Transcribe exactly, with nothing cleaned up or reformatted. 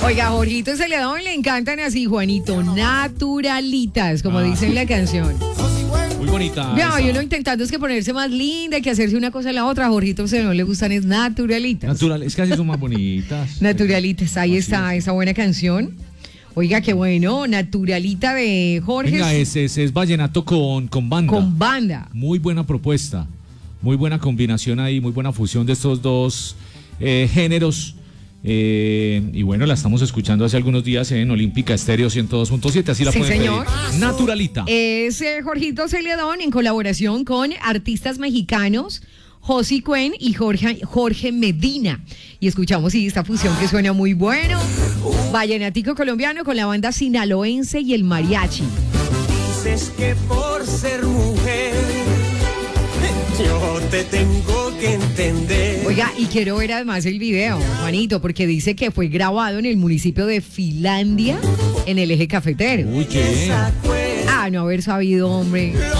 Oiga, Jorgito Celedón le encantan así, Juanito, naturalitas, como ah. dice en la canción. Muy bonita. No, y uno intentando es que ponerse más linda, que hacerse una cosa a la otra. A Jorgito Celedón le gustan es naturalitas. Natural, es que así son más bonitas. Naturalitas, ahí así está es. Esa buena canción. Oiga, qué bueno, Naturalita de Jorge. Venga, ese, ese es vallenato con, con banda. Con banda. Muy buena propuesta, muy buena combinación ahí, muy buena fusión de estos dos eh, géneros. Eh, y bueno, la estamos escuchando hace algunos días en Olímpica Estéreo ciento dos punto siete, así la sí, pueden señor. pedir. Naturalita. Es eh, Jorgito Celedón en colaboración con artistas mexicanos, Josie Cuen y Jorge, Jorge Medina. Y escuchamos sí, esta fusión que suena muy bueno. Vallenatico colombiano con la banda sinaloense y el mariachi. Dices que por ser mujer yo te tengo que entender. Oiga, y quiero ver además el video, Juanito, porque dice que fue grabado en el municipio de Finlandia, en el eje cafetero. Uy, qué bien. Ah, no haber sabido, hombre.